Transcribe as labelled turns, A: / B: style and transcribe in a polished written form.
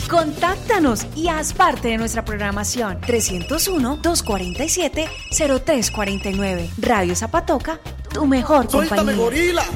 A: Contáctanos y haz parte de nuestra programación. 301-247-0349. Radio Zapatoca, tu mejor compañía.
B: ¡Suéltame, gorila!